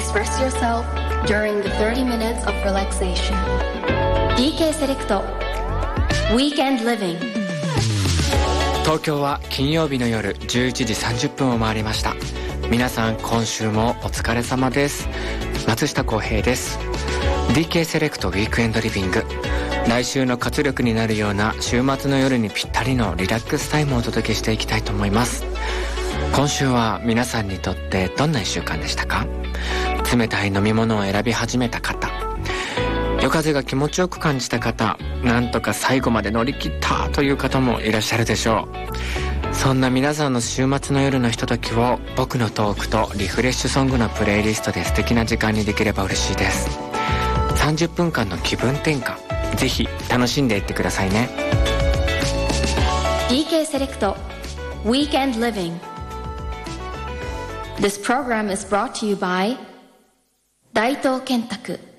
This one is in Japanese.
Express yourself during the 30 minutes of relaxation. DK セレクト Weekend Living。 東京は金曜日の夜11時30分を回りました。皆さん今週もお疲れ様です。松下洸平です。 DK セレクトウィークエンドリビング、来週の活力になるような週末の夜にぴったりのリラックスタイムをお届けしていきたいと思います。今週は皆さんにとってどんな1週間でしたか？冷たい飲み物を選び始めた方、夜風が気持ちよく感じた方、なんとか最後まで乗り切ったという方もいらっしゃるでしょう。そんな皆さんの週末の夜のひとときを僕のトークとリフレッシュソングのプレイリストで素敵な時間にできれば嬉しいです。30分間の気分転換、ぜひ楽しんでいってくださいね。 DK セレクト Weekend Living。 This program is brought to you by 大東建託